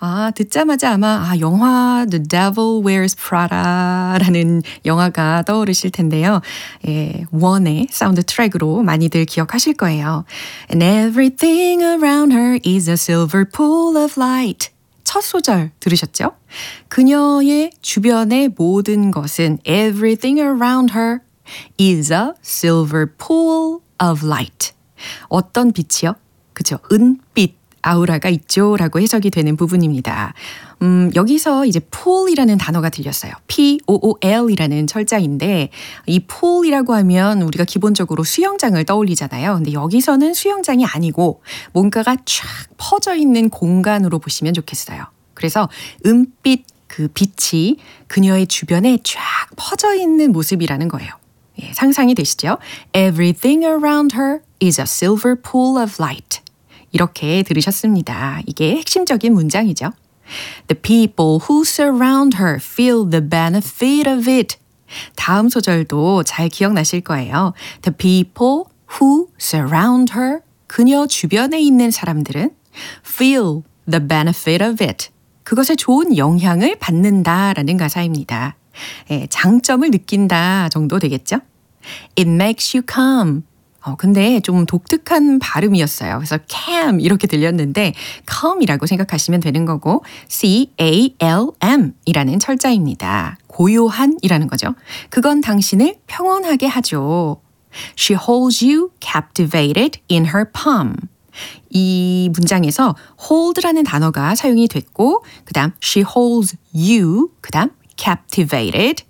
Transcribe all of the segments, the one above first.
듣자마자 아마 영화 The Devil Wears Prada라는 영화가 떠오르실 텐데요. 예, 원의 사운드 트랙으로 많이들 기억하실 거예요. And everything around her is a silver pool of light. 첫 소절 들으셨죠? 그녀의 주변의 모든 것은 everything around her is a silver pool of light. 어떤 빛이요? 그죠? 은빛. 아우라가 있죠 라고 해석이 되는 부분입니다. 여기서 이제 pool이라는 단어가 들렸어요. P-O-O-L이라는 철자인데 이 pool이라고 하면 우리가 기본적으로 수영장을 떠올리잖아요. 근데 여기서는 수영장이 아니고 뭔가가 쫙 퍼져 있는 공간으로 보시면 좋겠어요. 그래서 은빛 그 빛이 그녀의 주변에 쫙 퍼져 있는 모습이라는 거예요. 예, 상상이 되시죠? Everything around her is a silver pool of light. 이렇게 들으셨습니다. 이게 핵심적인 문장이죠. The people who surround her feel the benefit of it. 다음 소절도 잘 기억나실 거예요. The people who surround her. 그녀 주변에 있는 사람들은 feel the benefit of it. 그것의 좋은 영향을 받는다라는 가사입니다. 장점을 느낀다 정도 되겠죠? It makes you calm. 근데 좀 독특한 발음이었어요. 그래서 calm 이렇게 들렸는데 calm이라고 생각하시면 되는 거고 C-A-L-M 이라는 철자입니다. 고요한이라는 거죠. 그건 당신을 평온하게 하죠. She holds you captivated in her palm. 이 문장에서 hold라는 단어가 사용이 됐고 그 다음 she holds you 그 다음 captivated,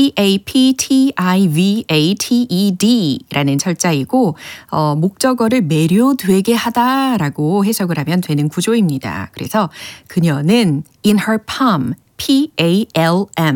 C-A-P-T-I-V-A-T-E-D 라는 철자이고 목적어를 매료되게 하다라고 해석을 하면 되는 구조입니다. 그래서 그녀는 in her palm, P-A-L-M,